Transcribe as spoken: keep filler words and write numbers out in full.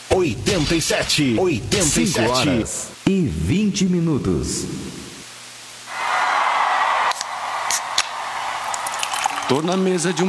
oitenta e sete. oitenta e sete. cinco horas e vinte minutos. Tô na mesa de um